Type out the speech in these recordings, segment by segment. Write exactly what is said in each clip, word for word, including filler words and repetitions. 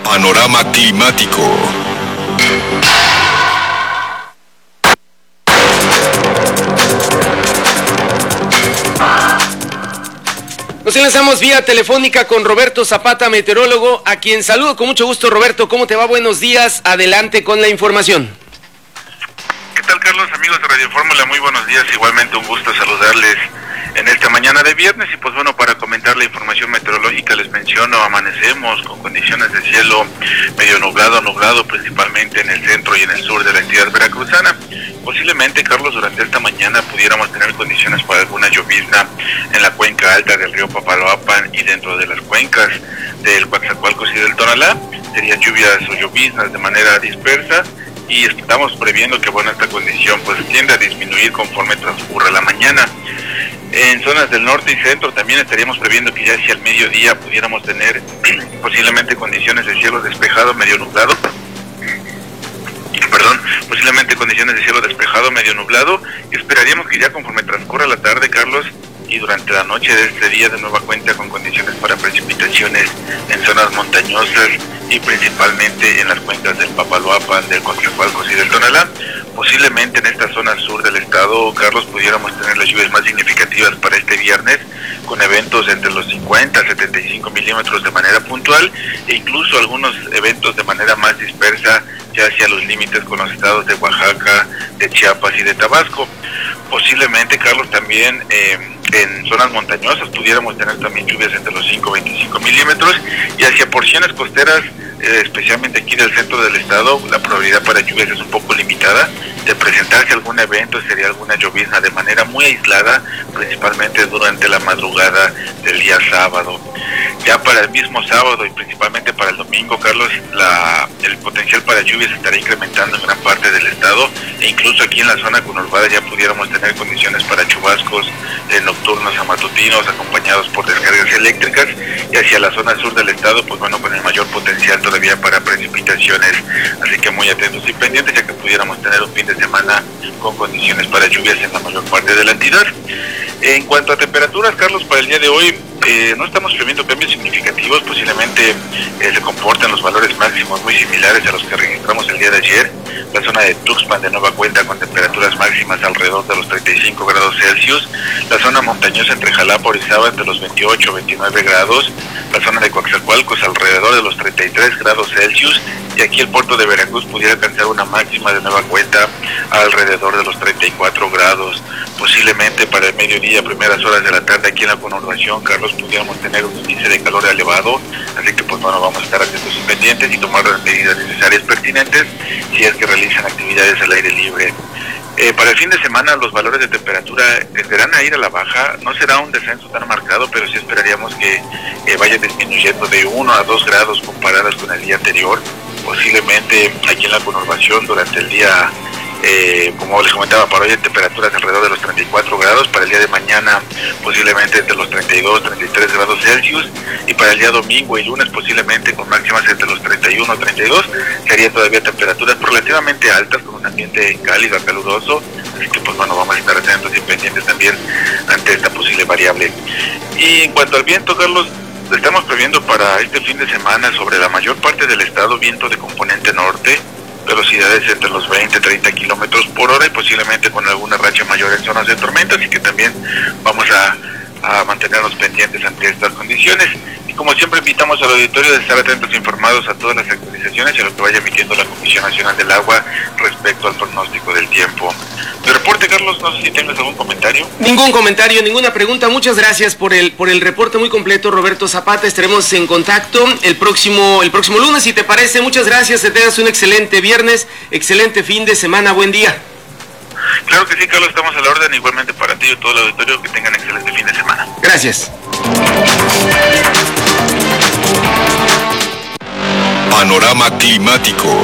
Panorama climático. Nos enlazamos vía telefónica con Roberto Zapata, meteorólogo, a quien saludo con mucho gusto. Roberto, ¿cómo te va? Buenos días, adelante con la información. ¿Qué tal, Carlos? Amigos de Radio Fórmula, muy buenos días. Igualmente un gusto saludarles en esta mañana de viernes. Y pues bueno, para comentar la información meteorológica les menciono, amanecemos con condiciones de cielo medio nublado, nublado principalmente en el centro y en el sur de la entidad veracruzana. Posiblemente, Carlos, durante esta mañana pudiéramos tener condiciones para alguna llovizna en la cuenca alta del río Papaloapan y dentro de las cuencas del Coatzacoalcos y del Tonalá. Serían lluvias o lloviznas de manera dispersa, y estamos previendo que bueno, esta condición pues tiende a disminuir conforme transcurra la mañana. En zonas del norte y centro también estaríamos previendo que ya hacia el mediodía pudiéramos tener posiblemente condiciones de cielo despejado, medio nublado. Perdón, posiblemente condiciones de cielo despejado, medio nublado, y esperaríamos que ya conforme transcurra la tarde, Carlos, y durante la noche de este día de nueva cuenta con condiciones para precipitaciones en zonas montañosas y principalmente en las cuencas del Papaloapan, del Coatzacoalcos y del Tonalá. Posiblemente en esta zona sur del estado, Carlos, pudiéramos tener las lluvias más significativas para este viernes, con eventos entre los cincuenta a setenta y cinco milímetros de manera puntual, e incluso algunos eventos de manera más dispersa ya hacia los límites con los estados de Oaxaca, de Chiapas y de Tabasco. Posiblemente, Carlos, también eh, en zonas montañosas pudiéramos tener también lluvias entre los cinco a veinticinco milímetros, y hacia porciones costeras, eh, especialmente aquí del centro del estado, la probabilidad para lluvias es un poco limitada. De presentarse algún evento sería alguna llovizna de manera muy aislada, principalmente durante la madrugada del día sábado. Ya para el mismo sábado y principalmente para el domingo, Carlos, la, el potencial para lluvias estará incrementando en gran parte del estado, e incluso aquí en la zona conurbada ya pudiéramos tener condiciones para chubascos eh, nocturnos a matutinos acompañados por descargas eléctricas, y hacia la zona sur del estado, pues bueno, con el mayor potencial todavía para precipitaciones. Así que muy atentos y pendientes, ya que pudiéramos tener un fin de semana con condiciones para lluvias en la mayor parte de la entidad. En cuanto a temperaturas, Carlos, para el día de hoy eh, no estamos previendo cambios significativos. Posiblemente eh, se comportan los valores máximos muy similares a los que registramos el día de ayer. La zona de Tuxpan de nueva cuenta con temperaturas máximas alrededor de los treinta y cinco grados Celsius. La zona montañosa entre Jalapa y Orizaba entre los veintiocho a veintinueve grados. La zona de Coatzacoalcos alrededor de los treinta y tres grados Celsius. Y aquí el puerto de Veracruz pudiera alcanzar una máxima de nueva cuenta alrededor de los treinta y cuatro grados. Posiblemente para el mediodía, primeras horas de la tarde, aquí en la conurbación, Carlos, pudiéramos tener un índice de calor elevado. Así que pues bueno, vamos a estar atentos y pendientes y tomar las medidas necesarias pertinentes si es que realizan actividades al aire libre. Eh, para el fin de semana los valores de temperatura tenderán a ir a la baja. No será un descenso tan marcado, pero sí esperaríamos que eh, vayan disminuyendo de uno a dos grados comparadas con el día anterior. Posiblemente aquí en la conurbación durante el día, eh, como les comentaba, para hoy hay temperaturas alrededor de los treinta y cuatro grados, para el día de mañana posiblemente entre los treinta y dos a treinta y tres grados Celsius, y para el día domingo y lunes posiblemente con máximas entre los treinta y uno a treinta y dos, serían todavía temperaturas relativamente altas con un ambiente cálido a caluroso. Así que pues bueno, vamos a estar atentos y pendientes también ante esta posible variable. Y en cuanto al viento, Carlos, estamos previendo para este fin de semana sobre la mayor parte del estado viento de componente norte, velocidades entre los veinte a treinta kilómetros por hora y posiblemente con alguna racha mayor en zonas de tormenta, así que también vamos a, a mantenernos pendientes ante estas condiciones. Y como siempre invitamos al auditorio de estar atentos e informados a todas las actualizaciones y a lo que vaya emitiendo la Comisión Nacional del Agua respecto al pronóstico del tiempo. Mi reporte, Carlos, no sé si tengas algún comentario. Ningún comentario, ninguna pregunta. Muchas gracias por el por el reporte muy completo, Roberto Zapata. Estaremos en contacto el próximo el próximo lunes, si te parece. Muchas gracias, que tengas un excelente viernes, excelente fin de semana, buen día. Claro que sí, Carlos, estamos a la orden, igualmente para ti y todo el auditorio, que tengan excelente fin de semana. Gracias. Panorama climático.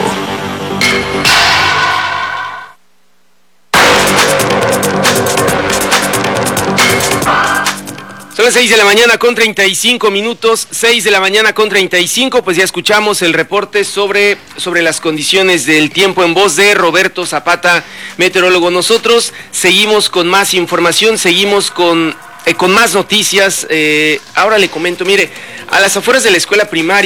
Son las seis de la mañana con treinta y cinco minutos, seis de la mañana con treinta y cinco, pues ya escuchamos el reporte sobre, sobre las condiciones del tiempo en voz de Roberto Zapata, meteorólogo. Nosotros seguimos con más información, seguimos con, eh, con más noticias. Eh, ahora le comento, mire, a las afueras de la escuela primaria